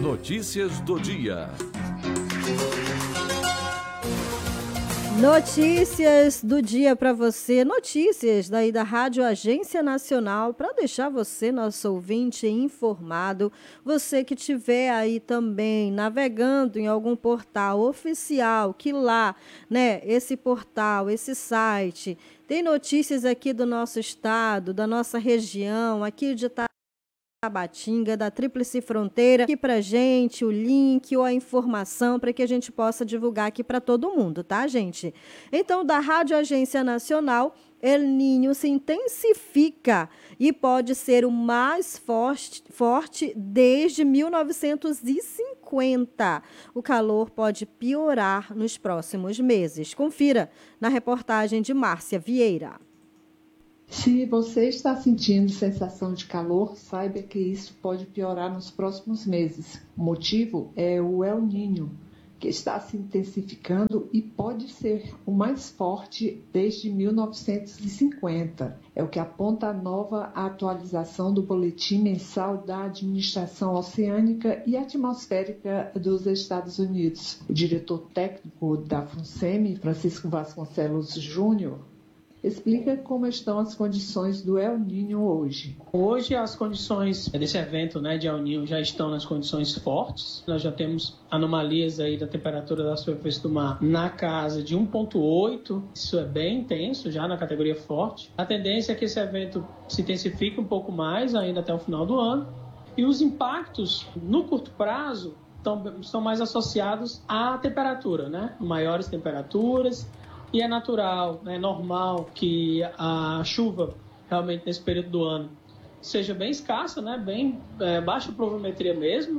Notícias do dia. Notícias do dia para você, notícias daí da Rádio Agência Nacional, para deixar você, nosso ouvinte, informado. Você que estiver aí também navegando em algum portal oficial, que lá, né, esse portal, esse site, tem notícias aqui do nosso estado, da nossa região, aqui de Tabatinga, da Tríplice Fronteira, aqui pra gente o link ou a informação para que a gente possa divulgar aqui para todo mundo, tá, gente? Então, da Rádio Agência Nacional, El Niño se intensifica e pode ser o mais forte desde 1950. O calor pode piorar nos próximos meses. Confira na reportagem de Márcia Vieira. Se você está sentindo sensação de calor, saiba que isso pode piorar nos próximos meses. O motivo é o El Niño, que está se intensificando e pode ser o mais forte desde 1950. É o que aponta a nova atualização do Boletim Mensal da Administração Oceânica e Atmosférica dos Estados Unidos. O diretor técnico da FUNSEMI, Francisco Vasconcelos Júnior, explica como estão as condições do El Niño hoje. Hoje as condições desse evento, né, de El Niño já estão nas condições fortes. Nós já temos anomalias aí da temperatura da superfície do mar na casa de 1,8. Isso é bem intenso, já na categoria forte. A tendência é que esse evento se intensifique um pouco mais ainda até o final do ano. E os impactos no curto prazo estão mais associados à temperatura, né? Maiores temperaturas. E é natural, é normal que a chuva realmente nesse período do ano seja bem escassa, né? Bem baixa pluviometria mesmo,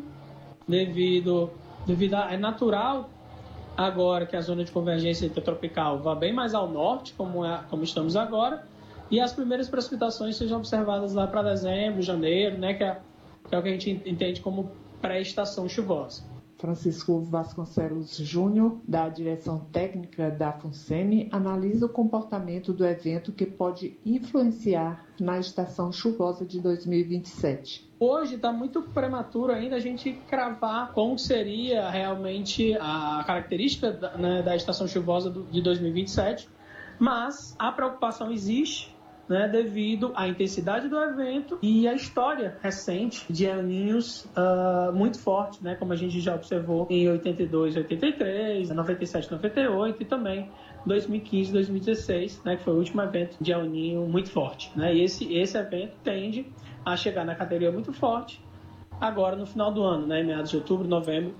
devido a, é natural agora que a zona de convergência intertropical vá bem mais ao norte, como estamos agora, e as primeiras precipitações sejam observadas lá para dezembro, janeiro, né? Que é o que a gente entende como pré-estação chuvosa. Francisco Vasconcelos Júnior, da direção técnica da FUNSEMI, analisa o comportamento do evento que pode influenciar na estação chuvosa de 2027. Hoje está muito prematuro ainda a gente cravar como seria realmente a característica da estação chuvosa de 2027, mas a preocupação existe, né, devido à intensidade do evento e à história recente de El Niños muito forte, né, como a gente já observou em 82, 83, 97, 98 e também 2015, 2016, né, que foi o último evento de El Niño muito forte, né, e esse evento tende a chegar na categoria muito forte agora no final do ano, né, em meados de outubro, novembro,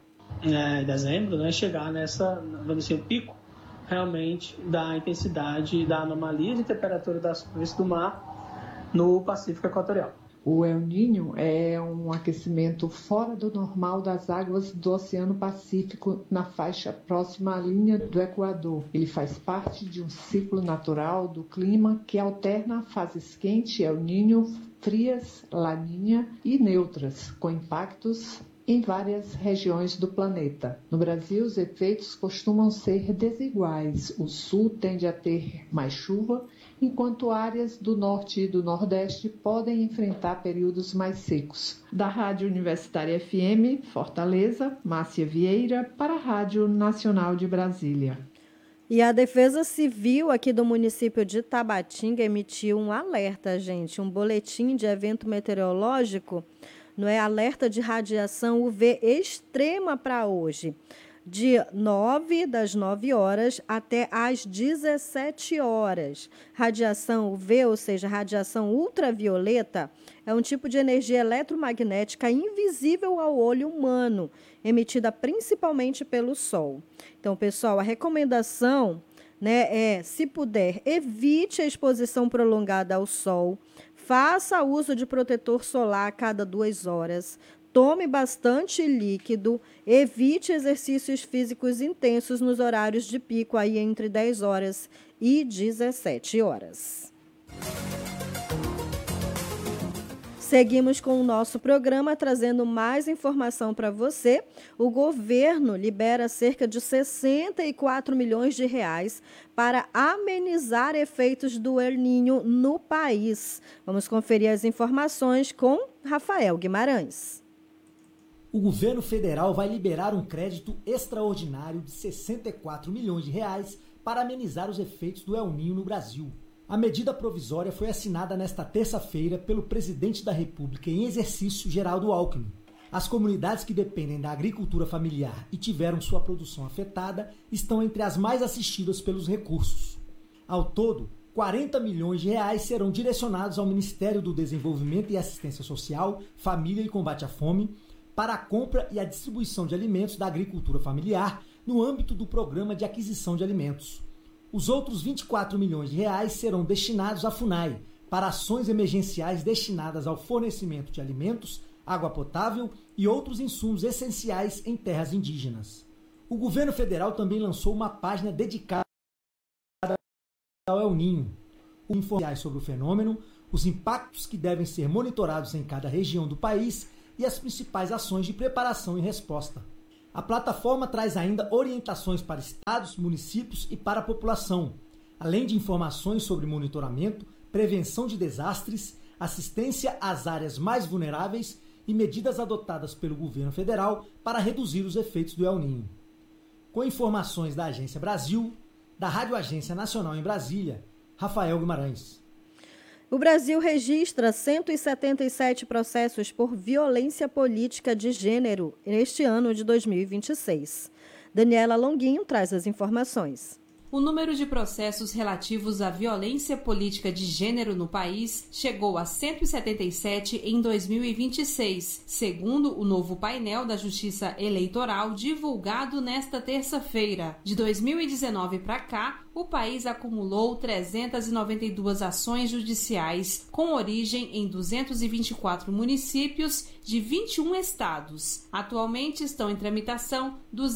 dezembro, né, chegar nessa, vamos dizer, pico realmente da intensidade da anomalia de temperatura da superfície do mar no Pacífico Equatorial. O El Niño é um aquecimento fora do normal das águas do Oceano Pacífico na faixa próxima à linha do Equador. Ele faz parte de um ciclo natural do clima que alterna fases quentes, El Niño, frias, Laninha e neutras, com impactos em várias regiões do planeta. No Brasil, os efeitos costumam ser desiguais. O sul tende a ter mais chuva, enquanto áreas do norte e do nordeste podem enfrentar períodos mais secos. Da Rádio Universitária FM, Fortaleza, Márcia Vieira, para a Rádio Nacional de Brasília. E a Defesa Civil aqui do município de Tabatinga emitiu um alerta, gente, um boletim de evento meteorológico, não é, alerta de radiação UV extrema para hoje, das 9 horas até às 17 horas. Radiação UV, ou seja, radiação ultravioleta, é um tipo de energia eletromagnética invisível ao olho humano, emitida principalmente pelo Sol. Então, pessoal, a recomendação, né, é, se puder, evite a exposição prolongada ao Sol. Faça uso de protetor solar a cada 2 horas. Tome bastante líquido. Evite exercícios físicos intensos nos horários de pico, aí entre 10 horas e 17 horas. Seguimos com o nosso programa, trazendo mais informação para você. O governo libera cerca de 64 milhões de reais para amenizar efeitos do El Niño no país. Vamos conferir as informações com Rafael Guimarães. O governo federal vai liberar um crédito extraordinário de 64 milhões de reais para amenizar os efeitos do El Niño no Brasil. A medida provisória foi assinada nesta terça-feira pelo presidente da República em exercício, Geraldo Alckmin. As comunidades que dependem da agricultura familiar e tiveram sua produção afetada estão entre as mais assistidas pelos recursos. Ao todo, 40 milhões de reais serão direcionados ao Ministério do Desenvolvimento e Assistência Social, Família e Combate à Fome, para a compra e a distribuição de alimentos da agricultura familiar no âmbito do Programa de Aquisição de Alimentos. Os outros 24 milhões de reais serão destinados à FUNAI, para ações emergenciais destinadas ao fornecimento de alimentos, água potável e outros insumos essenciais em terras indígenas. O governo federal também lançou uma página dedicada ao El Niño, informações sobre o fenômeno, os impactos que devem ser monitorados em cada região do país e as principais ações de preparação e resposta. A plataforma traz ainda orientações para estados, municípios e para a população, além de informações sobre monitoramento, prevenção de desastres, assistência às áreas mais vulneráveis e medidas adotadas pelo governo federal para reduzir os efeitos do El Niño. Com informações da Agência Brasil, da Rádio Agência Nacional em Brasília, Rafael Guimarães. O Brasil registra 177 processos por violência política de gênero neste ano de 2026. Daniela Longuinho traz as informações. O número de processos relativos à violência política de gênero no país chegou a 177 em 2026, segundo o novo painel da Justiça Eleitoral divulgado nesta terça-feira. De 2019 para cá, o país acumulou 392 ações judiciais com origem em 224 municípios de 21 estados. Atualmente estão em tramitação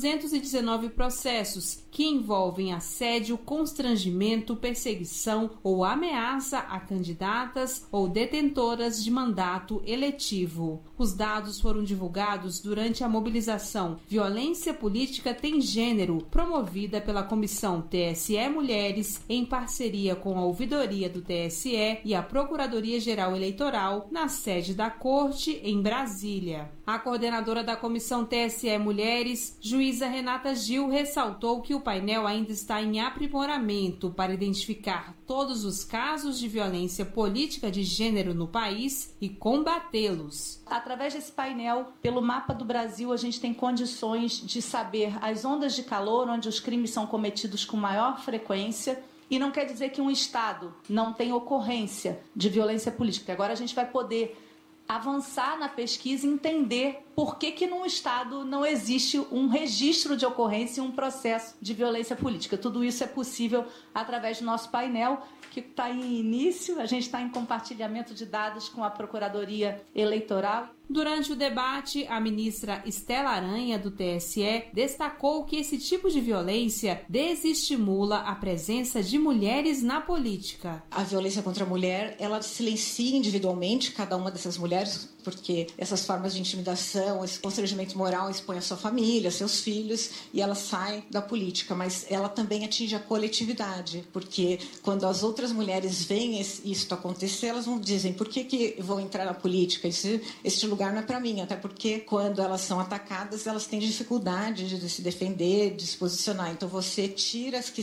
219 processos que envolvem assédio, constrangimento, perseguição ou ameaça a candidatas ou detentoras de mandato eletivo. Os dados foram divulgados durante a mobilização Violência Política Tem Gênero, promovida pela Comissão TSE Mulheres, em parceria com a Ouvidoria do TSE e a Procuradoria-Geral Eleitoral, na sede da Corte, em Brasília. A coordenadora da Comissão TSE Mulheres, juíza Renata Gil, ressaltou que o painel ainda está em aprimoramento para identificar todos os casos de violência política de gênero no país e combatê-los. Através desse painel, pelo mapa do Brasil, a gente tem condições de saber as ondas de calor, onde os crimes são cometidos com maior frequência. E não quer dizer que um estado não tem ocorrência de violência política. Agora a gente vai poder avançar na pesquisa e entender por que num estado não existe um registro de ocorrência e um processo de violência política. Tudo isso é possível através do nosso painel, que está em início, a gente está em compartilhamento de dados com a Procuradoria Eleitoral. Durante o debate, a ministra Estela Aranha, do TSE, destacou que esse tipo de violência desestimula a presença de mulheres na política. A violência contra a mulher, ela silencia individualmente cada uma dessas mulheres, porque essas formas de intimidação, esse constrangimento moral expõe a sua família, seus filhos, e ela sai da política, mas ela também atinge a coletividade, porque quando as outras mulheres veem isso acontecer, elas não dizem, por que eu vou entrar na política? Este lugar não é para mim, até porque quando elas são atacadas, elas têm dificuldade de se defender, de se posicionar. Então você tira as que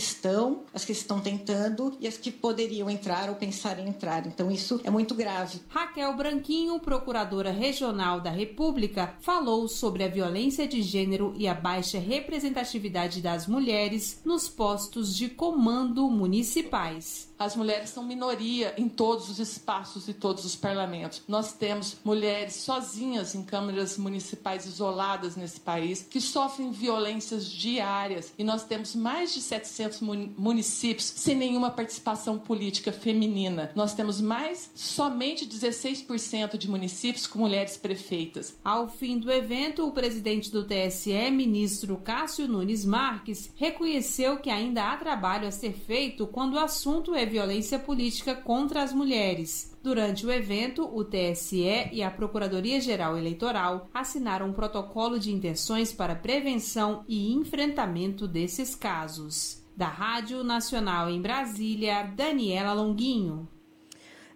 estão tentando e as que poderiam entrar ou pensar em entrar. Então isso é muito grave. Raquel Branquinho, procuradora regional da República, falou sobre a violência de gênero e a baixa representatividade das mulheres nos postos de comando municipais. As mulheres são minoria em todos os espaços e todos os parlamentos. Nós temos mulheres sozinhas em câmaras municipais isoladas nesse país, que sofrem violências diárias. E nós temos mais de 700 municípios sem nenhuma participação política feminina. Nós temos somente 16% de municípios com mulheres prefeitas. Ao fim do evento, o presidente do TSE, ministro Cássio Nunes Marques, reconheceu que ainda há trabalho a ser feito quando o assunto é violência política contra as mulheres. Durante o evento, o TSE e a Procuradoria-Geral Eleitoral assinaram um protocolo de intenções para prevenção e enfrentamento desses casos. Da Rádio Nacional em Brasília, Daniela Longuinho.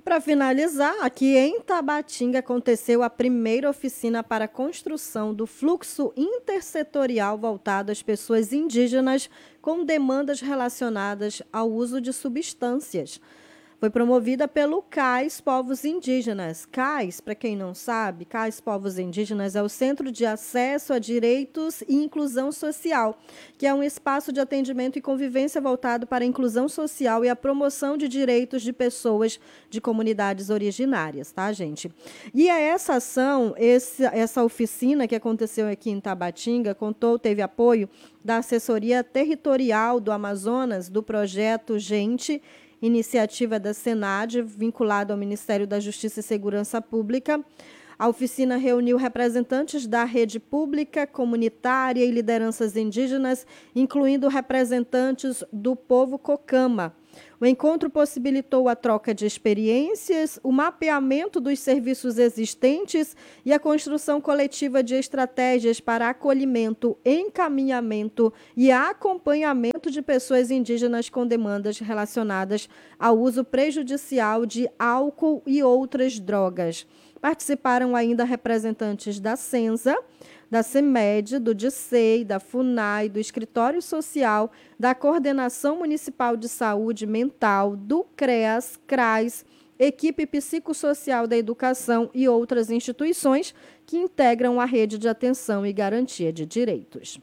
Para finalizar, aqui em Tabatinga aconteceu a primeira oficina para a construção do fluxo intersetorial voltado às pessoas indígenas com demandas relacionadas ao uso de substâncias. Foi promovida pelo CAIS Povos Indígenas. CAIS, para quem não sabe, CAIS Povos Indígenas é o Centro de Acesso a Direitos e Inclusão Social, que é um espaço de atendimento e convivência voltado para a inclusão social e a promoção de direitos de pessoas de comunidades originárias, tá, gente? E essa ação, essa oficina que aconteceu aqui em Tabatinga, teve apoio da Assessoria Territorial do Amazonas, do projeto Gente, iniciativa da Senad, vinculada ao Ministério da Justiça e Segurança Pública. A oficina reuniu representantes da rede pública, comunitária e lideranças indígenas, incluindo representantes do povo Cocama. O encontro possibilitou a troca de experiências, o mapeamento dos serviços existentes e a construção coletiva de estratégias para acolhimento, encaminhamento e acompanhamento de pessoas indígenas com demandas relacionadas ao uso prejudicial de álcool e outras drogas. Participaram ainda representantes da Senza, da CEMED, do DICEI, da FUNAI, do Escritório Social, da Coordenação Municipal de Saúde Mental, do CREAS, CRAS, Equipe Psicossocial da Educação e outras instituições que integram a rede de atenção e garantia de direitos.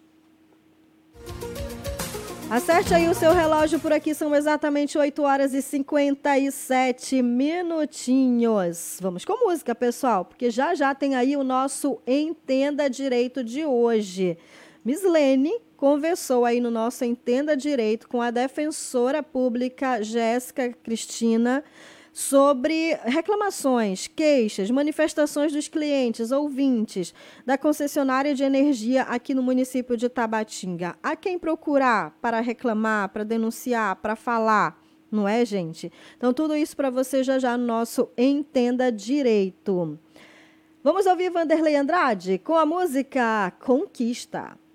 Acerte aí o seu relógio, por aqui são exatamente 8 horas e 57 minutinhos. Vamos com música, pessoal, porque já tem aí o nosso Entenda Direito de hoje. Miss Lene conversou aí no nosso Entenda Direito com a defensora pública Jéssica Cristina sobre reclamações, queixas, manifestações dos clientes, ouvintes da concessionária de energia aqui no município de Tabatinga. A quem procurar para reclamar, para denunciar, para falar, não é, gente? Então, tudo isso para você já no nosso Entenda Direito. Vamos ouvir Vanderlei Andrade com a música Conquista.